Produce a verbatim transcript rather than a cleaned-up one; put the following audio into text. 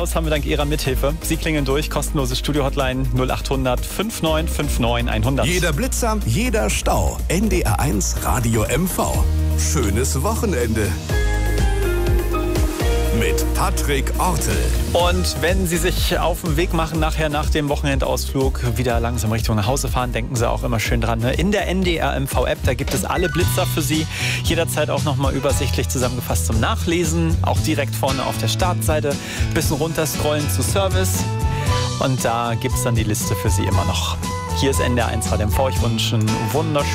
Staus haben wir dank Ihrer Mithilfe. Sie klingeln durch, kostenlose Studio-Hotline null acht hundert fünfundneunzig neunundfünfzig hundert. Jeder Blitzer, jeder Stau. N D R eins Radio M V. Schönes Wochenende. Mit Patrick Ortel. Und wenn Sie sich auf den Weg machen, nachher nach dem Wochenendausflug wieder langsam Richtung nach Hause fahren, denken Sie auch immer schön dran. Ne? In der N D R M V-App, da gibt es alle Blitzer für Sie. Jederzeit auch nochmal übersichtlich zusammengefasst zum Nachlesen. Auch direkt vorne auf der Startseite. Ein bisschen runterscrollen zu Service. Und da gibt es dann die Liste für Sie immer noch. Hier ist N D R eins Radio M V. Ich wünsche einen wunderschönen